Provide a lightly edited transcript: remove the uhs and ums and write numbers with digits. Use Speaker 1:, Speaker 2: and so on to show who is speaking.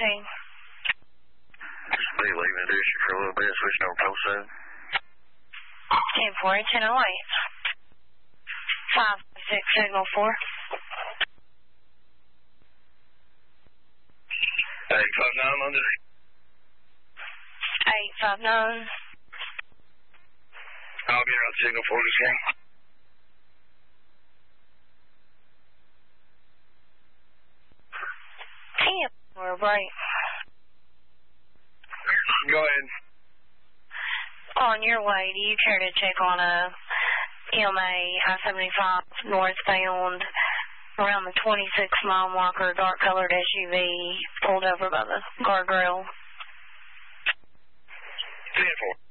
Speaker 1: Be leaving the district for a little bit, switching over close soon.
Speaker 2: 10-4, 10-08. 5-6, signal 4.
Speaker 1: 859 under.
Speaker 2: 859.
Speaker 1: I'll get her on signal 4 this game.
Speaker 2: We're a break.
Speaker 1: Go ahead.
Speaker 2: On your way, do you care to check on a MA I-75 northbound around the 26-mile marker, dark-colored SUV pulled over by the guardrail?
Speaker 1: 10-4.